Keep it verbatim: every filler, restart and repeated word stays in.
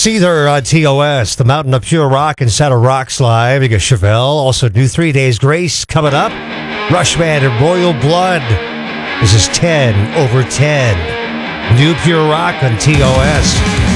Seether on T O S, the Mountain of Pure Rock and Sound of Rocks live. You got Chevelle. Also, new Three Days Grace coming up. Rushman and Royal Blood. This is ten over ten. New Pure Rock on T O S.